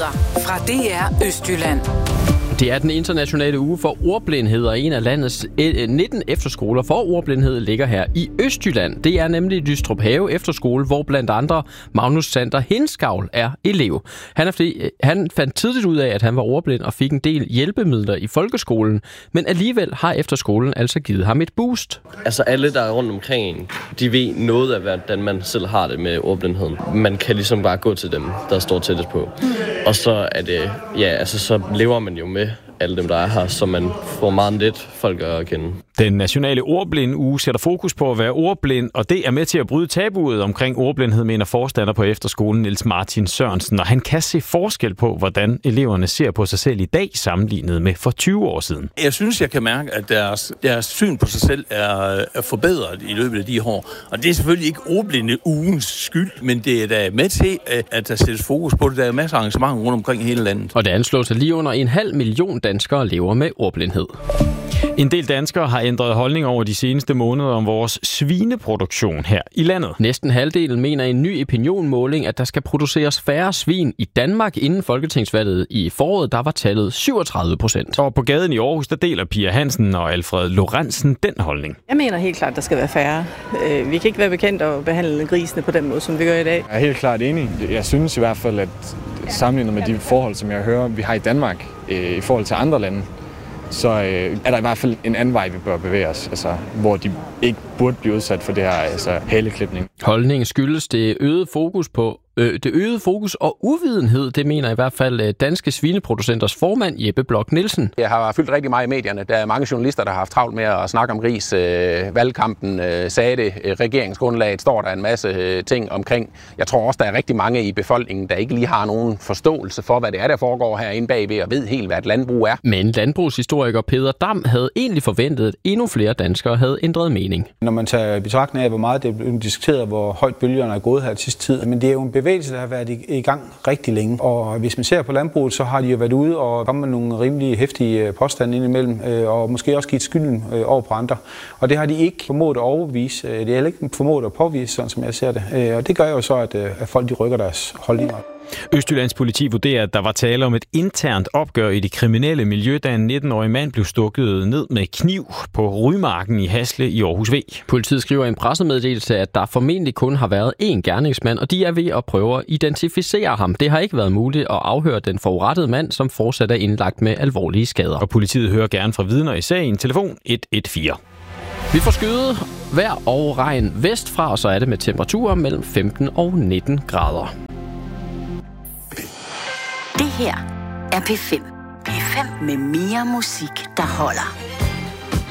Nyheder fra DR Østjylland. Det er den internationale uge for ordblindhed, og en af landets 19 efterskoler for ordblindhed ligger her i Østjylland. Det er nemlig Lystrup Have Efterskole, hvor blandt andre Magnus Sander Hinskavl er elev. Han fandt tidligt ud af, at han var ordblind og fik en del hjælpemidler i folkeskolen, men alligevel har efterskolen altså givet ham et boost. Altså alle, der er rundt omkring, de ved noget af, hvordan man selv har det med ordblindheden. Man kan ligesom bare gå til dem, der står tættest på. Og så er det, så lever man jo med alle dem, der er her, så man får meget lidt folk at kende. Den nationale ordblinde-uge sætter fokus på at være ordblind, og det er med til at bryde tabuet omkring ordblindhed, mener forstander på efterskolen Niels Martin Sørensen, og han kan se forskel på, hvordan eleverne ser på sig selv i dag, sammenlignet med for 20 år siden. Jeg synes, jeg kan mærke, at deres syn på sig selv er forbedret i løbet af de år. Og det er selvfølgelig ikke ordblinde-ugens skyld, men det er da med til, at der sættes fokus på det. Der er masser af arrangementer rundt omkring i hele landet. Og det anslås, at lige under 500.000 danskere lever med ordblindhed. En del danskere har ændret holdning over de seneste måneder om vores svineproduktion her i landet. Næsten halvdelen mener i en ny opinionmåling, at der skal produceres færre svin i Danmark inden folketingsvalget i foråret. Der var tallet 37%. Og på gaden i Aarhus, der deler Pia Hansen og Alfred Lorentzen den holdning. Jeg mener helt klart, at der skal være færre. Vi kan ikke være bekendt at behandle grisene på den måde, som vi gør i dag. Jeg er helt klart enig. Jeg synes i hvert fald, at sammenlignet med de forhold, som jeg hører, vi har i Danmark i forhold til andre lande, så er der i hvert fald en anden vej, vi bør bevæge os, altså, hvor de ikke burde blive udsat for det her haleklipning. Holdningen skyldes det øgede fokus og uvidenhed, det mener i hvert fald Danske Svineproducenters formand Jeppe Bloch Nielsen. Jeg har fyldt rigtig meget i medierne. Der er mange journalister, der har haft travlt med at snakke om gris. Valgkampen sagde det. Regeringsgrundlaget står der en masse ting omkring. Jeg tror også, der er rigtig mange i befolkningen, der ikke lige har nogen forståelse for, hvad det er, der foregår herinde bagved, og ved helt, hvad et landbrug er. Men landbrugshistoriker Peder Dam havde egentlig forventet, at endnu flere danskere havde ændret mening. Når man tager i betragtning af, hvor meget det er blevet diskuteret, hvor højt bølgerne er gået her sidste tid, men det er jo en bevægelse, der har været i gang rigtig længe. Og hvis man ser på landbruget, så har de jo været ude og kommet med nogle rimelig heftige påstande indimellem, og måske også givet skylden over på andre. Og det har de ikke formået at overbevise. Det er heller ikke formået at påvise, sådan som jeg ser det. Og det gør jo så, at folk de rykker deres holdninger. Østjyllands politi vurderer, at der var tale om et internt opgør i det kriminelle miljø, da en 19-årig mand blev stukket ned med kniv på Rymarken i Hasle i Aarhus V. Politiet skriver i en pressemeddelelse, at der formentlig kun har været én gerningsmand, og de er ved at prøve at identificere ham. Det har ikke været muligt at afhøre den forurettede mand, som fortsat er indlagt med alvorlige skader. Og politiet hører gerne fra vidner i sagen. Telefon 114. Vi får skyde, vejr og regn vestfra, og så er det med temperaturer mellem 15 og 19 grader. Det her er P5. P5 med mere musik, der holder.